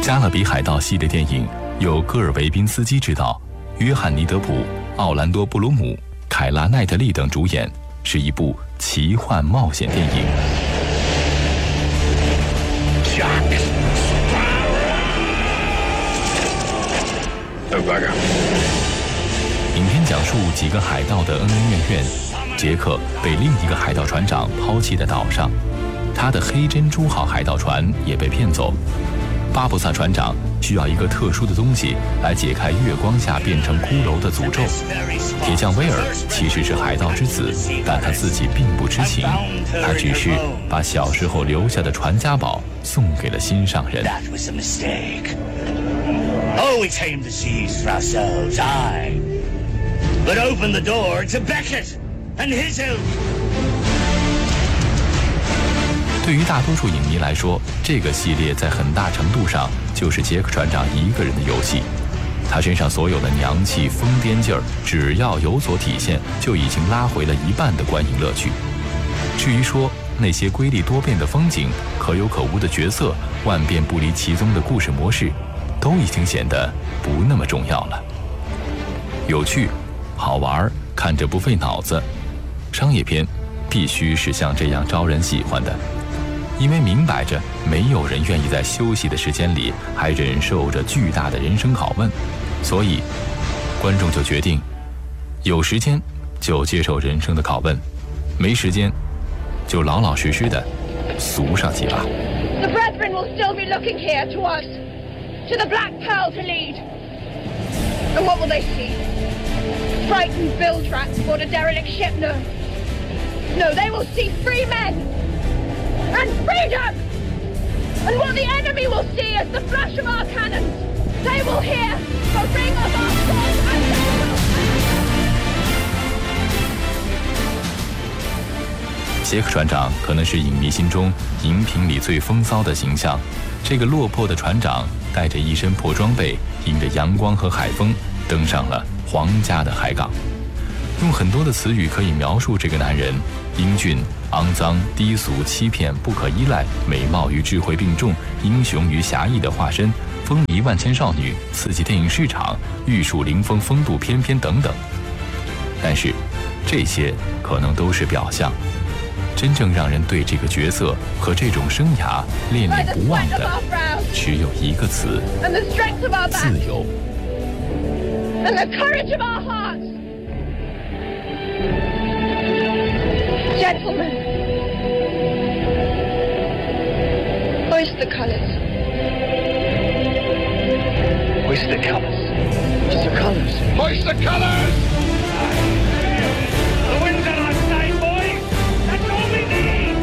加勒比海盗系列电影由戈尔维宾斯基执导，约翰尼德普、奥兰多布鲁姆、凯拉奈特利等主演，是一部奇幻冒险电影。影片讲述几个海盗的恩恩怨怨。杰克被另一个海盗船长抛弃在岛上，他的黑珍珠号海盗船也被骗走。巴布萨船长需要一个特殊的东西来解开月光下变成骷髅的诅咒。铁匠威尔其实是海盗之子，但他自己并不知情，他只是把小时候留下的传家宝送给了心上人。 Oh, we tamed the seas for ourselves, aye. But open the door to Beckett and his ilk. 对于大多数影迷来说，这个系列在很大程度上就是杰克船长一个人的游戏。他身上所有的娘气、疯癫劲儿，只要有所体现，就已经拉回了一半的观影乐趣。至于说那些瑰丽多变的风景、可有可无的角色、万变不离其宗的故事模式，都已经显得不那么重要了。有趣、好玩，看着不费脑子。商业片必须是像这样招人喜欢的，因为明摆着没有人愿意在休息的时间里还忍受着巨大的人生拷问，所以观众就决定，有时间就接受人生的拷问，没时间就老老实实的俗上去吧。 The brethren will still be looking here to us, to the Black Pearl to lead. And what will they see? Frightened bilge rats aboard a derelict ship? No. No, they will see free men and freedom. And what the enemy will see is the flash of our cannons. They will hear the ring of our swords and they will... 杰克船长可能是影迷心中荧屏里最风骚的形象。这个落魄的船长带着一身破装备，迎着阳光和海风，登上了皇家的海港。用很多的词语可以描述这个男人：英俊、肮脏、低俗、欺骗、不可依赖、美貌与智慧并重、英雄与侠义的化身、风靡万千少女、刺激电影市场、玉树临风、风度翩翩等等。但是，这些可能都是表象。真正让人对这个角色和这种生涯恋恋不忘的，只有一个词：自由。 Gentlemen, hoist the colors. Hoist the colors. Hoist the colors. Hoist the colors! The wind's at our side, boys! That's all we need!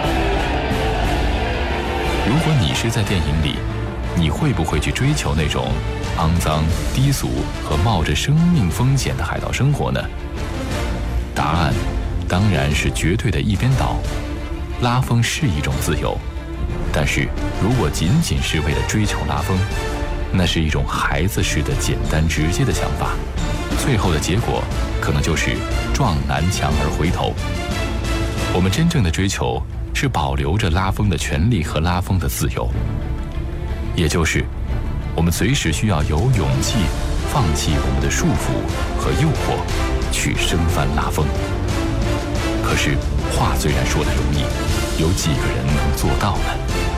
如果你是在电影里，你会不会去追求那种肮脏、低俗和冒着生命风险的海盗生活呢？答案当然是绝对的一边倒。拉风是一种自由，但是如果仅仅是为了追求拉风，那是一种孩子式的简单直接的想法，最后的结果可能就是撞南墙而回头。我们真正的追求是保留着拉风的权利和拉风的自由，也就是我们随时需要有勇气放弃我们的束缚和诱惑，去生翻拉风。可是话虽然说得容易，有几个人能做到呢？